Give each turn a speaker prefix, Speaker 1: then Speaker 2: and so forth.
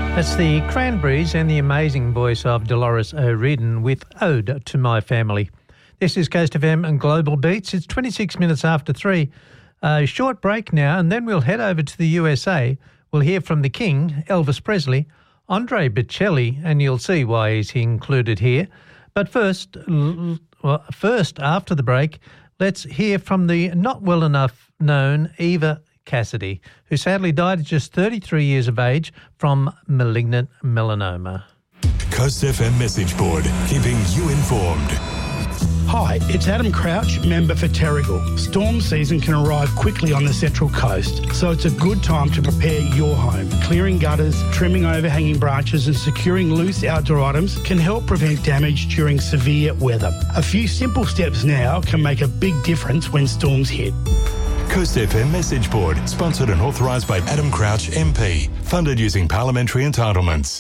Speaker 1: That's the Cranberries and the amazing voice of Dolores O'Riordan with Ode to My Family. This is Coast FM and Global Beats. It's 26 minutes after 3. A short break now, and then we'll head over to the USA. We'll hear from the King, Elvis Presley, Andre Bocelli, and you'll see why he's included here. But first, after the break, let's hear from the not well enough known Eva Cassidy, who sadly died at just 33 years of age from malignant melanoma.
Speaker 2: Coast FM message board, keeping you informed.
Speaker 3: Hi, it's Adam Crouch, member for Terrigal. Storm season can arrive quickly on the Central Coast, so it's a good time to prepare your home. Clearing gutters, trimming overhanging branches and securing loose outdoor items can help prevent damage during severe weather. A few simple steps now can make a big difference when storms hit.
Speaker 2: Coast FM message board, sponsored and authorised by Adam Crouch MP, funded using parliamentary entitlements.